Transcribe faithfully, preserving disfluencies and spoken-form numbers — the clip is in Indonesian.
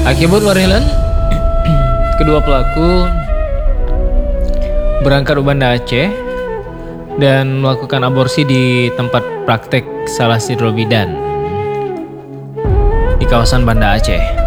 Akibat warilan, kedua pelaku berangkat ke Banda Aceh dan melakukan aborsi di tempat praktek Salah Sidro Bidan di kawasan Banda Aceh.